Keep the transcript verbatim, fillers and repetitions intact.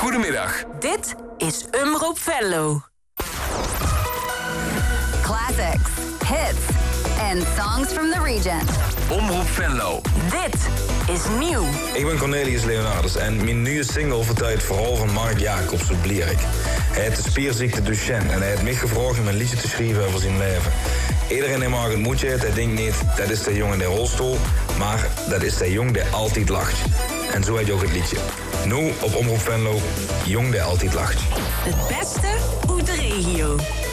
Goedemiddag. Dit is Omroep Venlo. Classics, hits and songs from the region. Omroep Venlo. Dit is nieuw. Ik ben Cornelius Leonardus en mijn nieuwe single vertelt het verhaal van Mark Jacobs uit Blierik. Hij heeft de spierziekte Duchenne en hij heeft mij gevraagd om een liedje te schrijven over zijn leven. Iedereen die Mark het moedje heeft, hij denkt niet, dat is de jongen in de rolstoel, maar dat is de jong die altijd lacht. En zo heet je ook het liedje. Nu op Omroep Venlo, Jong die altijd lacht. Het beste uit de regio.